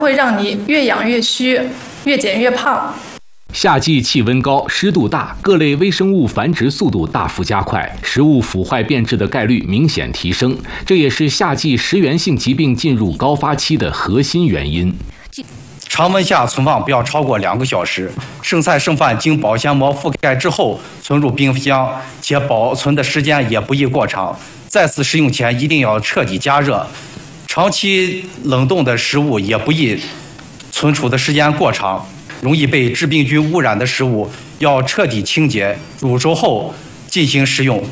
会让你越养越虚，越减越胖。 夏季气温高，湿度大，各类微生物繁殖速度大幅加快，食物腐坏变质的概率明显提升，这也是夏季食源性疾病进入高发期的核心原因。 常温下存放不要超过2个小时，剩菜剩饭经保鲜膜覆盖之后存入冰箱，且保存的时间也不宜过长。再次食用前一定要彻底加热。长期冷冻的食物也不宜存储的时间过长，容易被致病菌污染的食物要彻底清洁，煮熟后进行食用。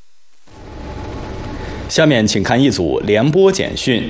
下面请看一组联播简讯。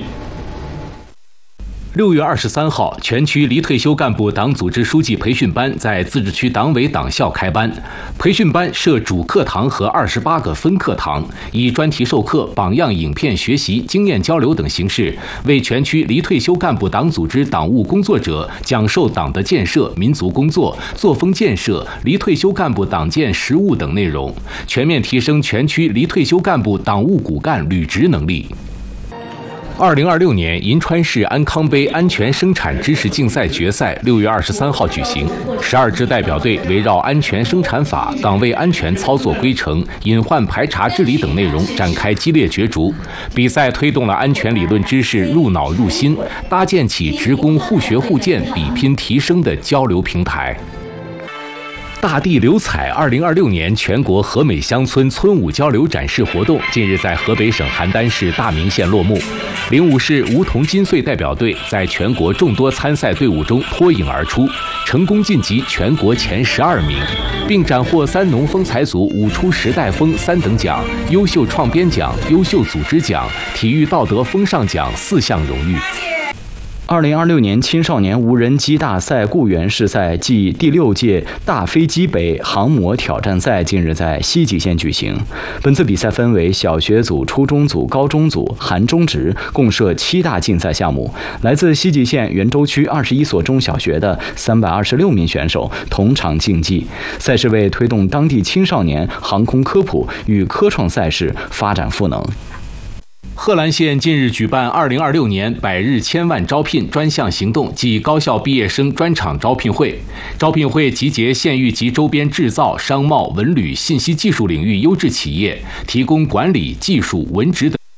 6月23号，全区离退休干部党组织书记培训班在自治区党委党校开班。培训班设主课堂和28个分课堂，以专题授课、榜样影片学习、经验交流等形式，为全区离退休干部党组织党务工作者讲授党的建设、民族工作、作风建设、离退休干部党建实务等内容，全面提升全区离退休干部党务骨干履职能力。2026年银川市安康杯安全生产知识竞赛决赛6月23号举行，12支代表队围绕安全生产法、岗位安全操作规程、隐患排查治理等内容展开激烈角逐。比赛推动了安全理论知识入脑入心，搭建起职工互学互鉴、比拼提升的交流平台。大地流彩2026年全国和美乡村村舞交流展示活动近日在河北省邯郸市大名县落幕。灵武市梧桐金穗代表队在全国众多参赛队伍中脱颖而出，成功晋级全国前12名，并斩获3农风采组舞出时代风3等奖、优秀创编奖、优秀组织奖、体育道德风尚奖4项荣誉。 2026年青少年无人机大赛固原市赛暨第6届大飞机杯航模挑战赛近日在西吉县举行。本次比赛分为小学组、初中组、高中组、含中职，共设7大竞赛项目。来自西吉县袁州区21所中小学的326名选手同场竞技。赛事为推动当地青少年航空科普与科创赛事发展赋能。 贺兰县近日举办2026年百日千万招聘专项行动暨高校毕业生专场招聘会。招聘会集结县域及周边制造、商贸、文旅、信息技术领域优质企业，提供管理、技术、文职等。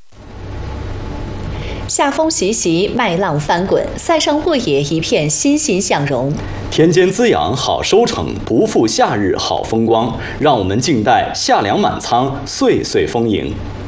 夏风习习，麦浪翻滚，塞上沃野一片欣欣向荣。 田间滋养好收成，不负夏日好风光。让我们静待夏粮满仓，岁岁丰盈。